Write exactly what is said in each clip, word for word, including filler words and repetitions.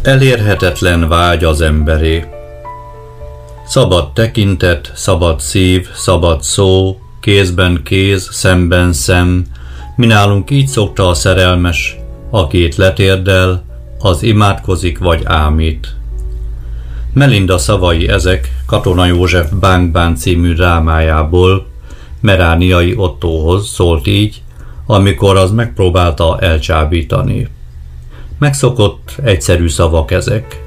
Elérhetetlen vágy az emberé. Szabad tekintet, szabad szív, szabad szó, kézben kéz, szemben szem, mi nálunk így szokta a szerelmes, akit letérdel, az imádkozik vagy ámít. Melinda szavai ezek Katona József Bánk-bán című drámájából, Merániai Ottóhoz szólt így, amikor az megpróbálta elcsábítani. Megszokott, egyszerű szavak ezek,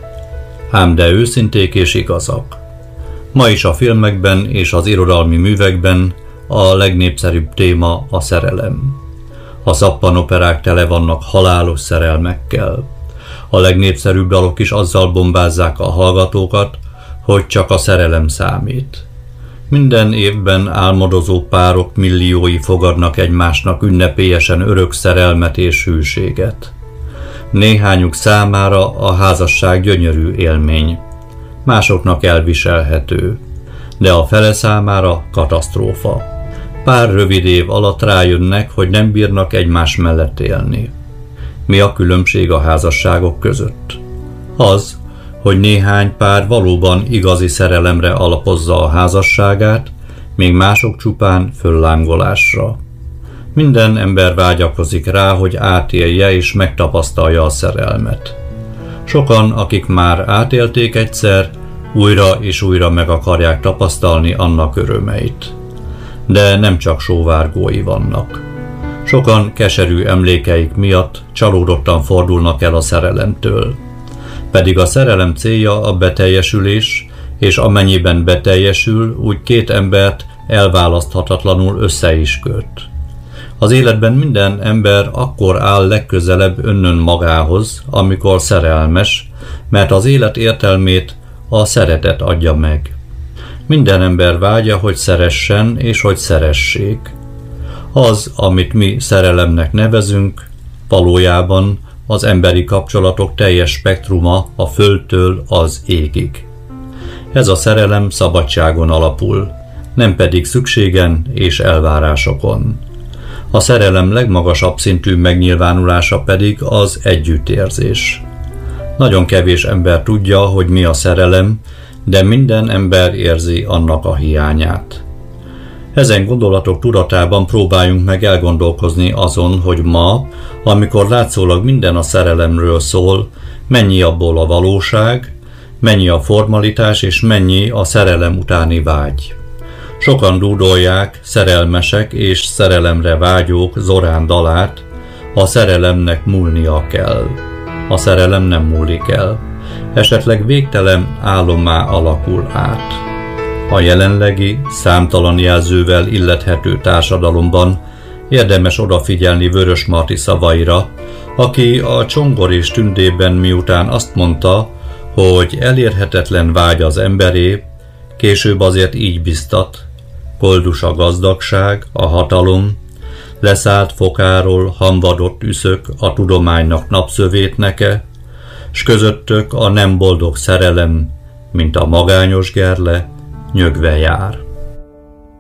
ám de őszinték és igazak. Ma is a filmekben és az irodalmi művekben a legnépszerűbb téma a szerelem. A szappanoperák tele vannak halálos szerelmekkel. A legnépszerűbb dalok is azzal bombázzák a hallgatókat, hogy csak a szerelem számít. Minden évben álmodozó párok milliói fogadnak egymásnak ünnepélyesen örök szerelmet és hűséget. Néhányuk számára a házasság gyönyörű élmény, másoknak elviselhető, de a fele számára katasztrófa. Pár rövid év alatt rájönnek, hogy nem bírnak egymás mellett élni. Mi a különbség a házasságok között? Az, hogy néhány pár valóban igazi szerelemre alapozza a házasságát, még mások csupán föllángolásra. Minden ember vágyakozik rá, hogy átélje és megtapasztalja a szerelmet. Sokan, akik már átélték egyszer, újra és újra meg akarják tapasztalni annak örömeit. De nem csak sóvárgói vannak. Sokan keserű emlékeik miatt csalódottan fordulnak el a szerelemtől. Pedig a szerelem célja a beteljesülés, és amennyiben beteljesül, úgy két embert elválaszthatatlanul össze is köt. Az életben minden ember akkor áll legközelebb önnön magához, amikor szerelmes, mert az élet értelmét a szeretet adja meg. Minden ember vágya, hogy szeressen és hogy szeressék. Az, amit mi szerelemnek nevezünk, valójában az emberi kapcsolatok teljes spektruma a földtől az égig. Ez a szerelem szabadságon alapul, nem pedig szükségen és elvárásokon. A szerelem legmagasabb szintű megnyilvánulása pedig az együttérzés. Nagyon kevés ember tudja, hogy mi a szerelem, de minden ember érzi annak a hiányát. Ezen gondolatok tudatában próbáljunk meg elgondolkozni azon, hogy ma, amikor látszólag minden a szerelemről szól, mennyi abból a valóság, mennyi a formalitás és mennyi a szerelem utáni vágy. Sokan dúdolják szerelmesek és szerelemre vágyók Zorán dalát, a szerelemnek múlnia kell. A szerelem nem múlik el, esetleg végtelen álommá alakul át. A jelenlegi, számtalan jelzővel illethető társadalomban érdemes odafigyelni Vörösmarty szavaira, aki a Csongor és Tündében miután azt mondta, hogy elérhetetlen vágy az emberé, később azért így biztat: koldus a gazdagság, a hatalom, leszállt fokáról hamvadott üszök a tudománynak napszövét neke, s közöttök a nem boldog szerelem, mint a magányos gerle, nyögve jár.